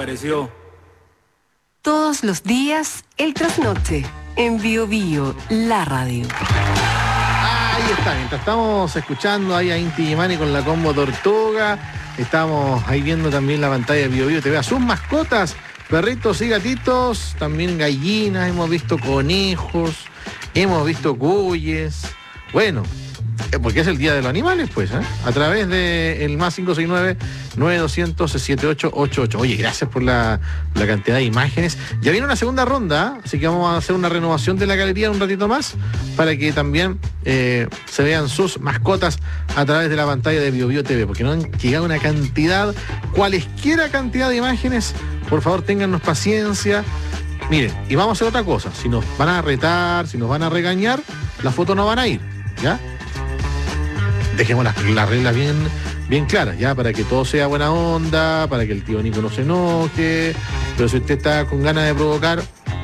pareció? Todos los días, el trasnoche, en Bio Bio, la radio. Ahí está, mientras estamos escuchando ahí a Inti Gimani con la combo Tortuga, estamos ahí viendo también la pantalla de Bio Bio TV a sus mascotas, perritos y gatitos, también gallinas, hemos visto conejos, hemos visto cuyes, bueno, porque es el Día de los Animales, pues, a través del más 569-9200-7888. Oye, gracias por la cantidad de imágenes. Ya viene una segunda ronda, así que vamos a hacer una renovación de la galería un ratito más para que también se vean sus mascotas a través de la pantalla de Bio Bio TV, porque no han llegado una cantidad, cualesquiera cantidad de imágenes. Por favor, téngannos paciencia. Miren, y vamos a hacer otra cosa. Si nos van a retar, si nos van a regañar, las fotos no van a ir, ¿ya? Dejemos las reglas bien claras, ya, para que todo sea buena onda, para que el tío Nico no se enoje. Pero si usted está con ganas de provocar,